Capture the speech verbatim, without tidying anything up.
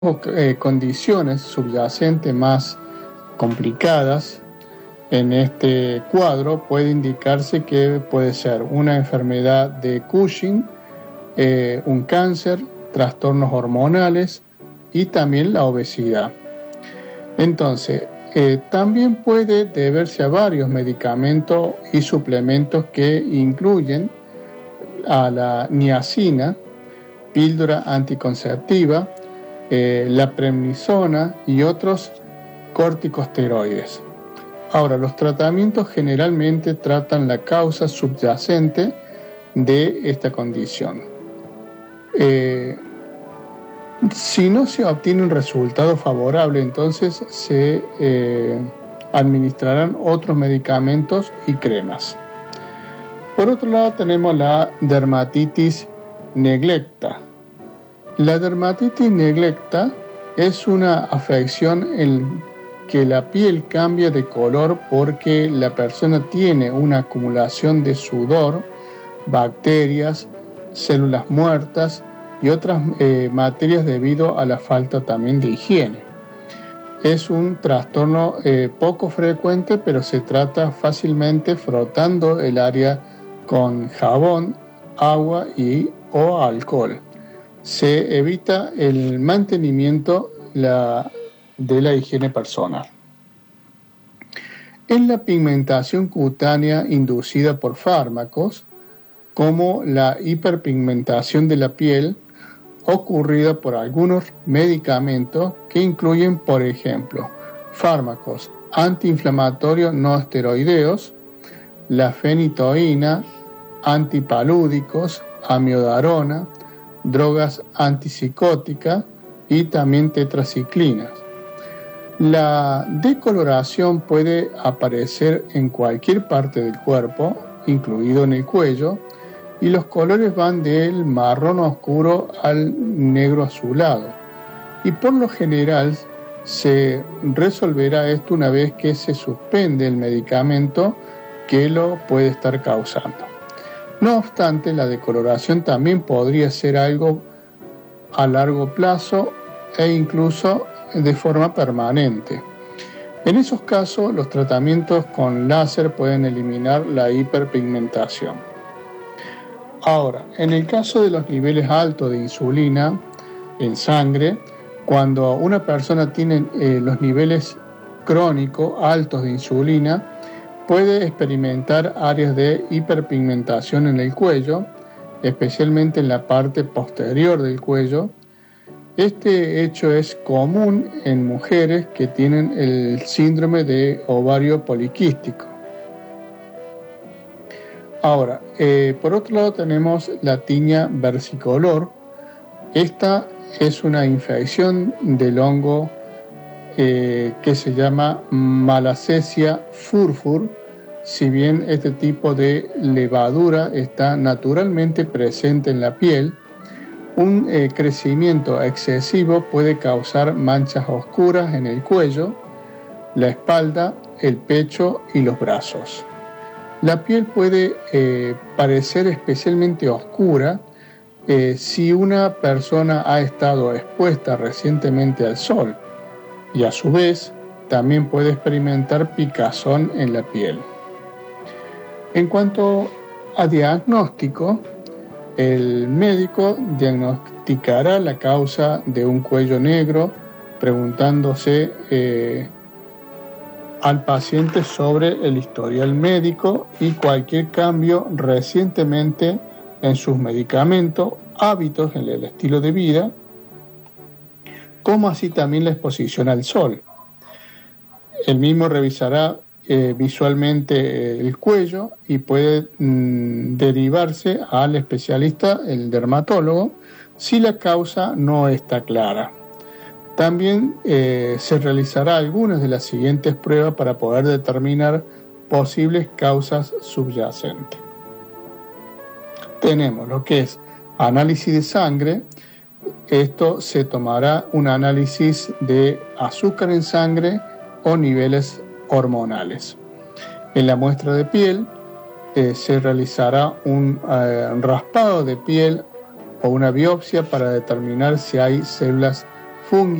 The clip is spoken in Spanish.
eh, condiciones subyacentes más complicadas en este cuadro, puede indicarse que puede ser una enfermedad de Cushing, eh, un cáncer, trastornos hormonales y también la obesidad. Entonces, eh, también puede deberse a varios medicamentos y suplementos que incluyen a la niacina, píldora anticonceptiva, eh, la prednisona y otros corticosteroides. Ahora, los tratamientos generalmente tratan la causa subyacente de esta condición. Eh, si no se obtiene un resultado favorable, entonces se eh, administrarán otros medicamentos y cremas. Por otro lado, tenemos la dermatitis neglecta. La dermatitis neglecta es una afección en que la piel cambia de color porque la persona tiene una acumulación de sudor, bacterias, células muertas y otras eh, materias debido a la falta también de higiene. Es un trastorno eh, poco frecuente, pero se trata fácilmente frotando el área con jabón, agua y o alcohol. Se evita el mantenimiento la, de la higiene personal. En la pigmentación cutánea inducida por fármacos, como la hiperpigmentación de la piel, ocurrida por algunos medicamentos que incluyen, por ejemplo, fármacos antiinflamatorios no esteroideos, la fenitoína, antipalúdicos, amiodarona, drogas antipsicóticas y también tetraciclinas. La decoloración puede aparecer en cualquier parte del cuerpo, incluido en el cuello, y los colores van del marrón oscuro al negro azulado. Y por lo general se resolverá esto una vez que se suspende el medicamento que lo puede estar causando. No obstante, la decoloración también podría ser algo a largo plazo e incluso de forma permanente. En esos casos, los tratamientos con láser pueden eliminar la hiperpigmentación. Ahora, en el caso de los niveles altos de insulina en sangre, cuando una persona tiene eh, los niveles crónicos altos de insulina, puede experimentar áreas de hiperpigmentación en el cuello, especialmente en la parte posterior del cuello. Este hecho es común en mujeres que tienen el síndrome de ovario poliquístico. Ahora, eh, por otro lado tenemos la tiña versicolor. Esta es una infección del hongo eh, que se llama Malassezia furfur. Si bien este tipo de levadura está naturalmente presente en la piel, un eh, crecimiento excesivo puede causar manchas oscuras en el cuello, la espalda, el pecho y los brazos. La piel puede eh, parecer especialmente oscura eh, si una persona ha estado expuesta recientemente al sol y a su vez también puede experimentar picazón en la piel. En cuanto a diagnóstico, el médico diagnosticará la causa de un cuello negro preguntándose eh, al paciente sobre el historial médico y cualquier cambio recientemente en sus medicamentos, hábitos en el estilo de vida, como así también la exposición al sol. El mismo revisará eh, visualmente eh, el cuello y puede mmm, derivarse al especialista, el dermatólogo, si la causa no está clara. También eh, se realizará algunas de las siguientes pruebas para poder determinar posibles causas subyacentes. Tenemos lo que es análisis de sangre. Esto se tomará un análisis de azúcar en sangre o niveles hormonales. En la muestra de piel eh, se realizará un eh, raspado de piel o una biopsia para determinar si hay células fungi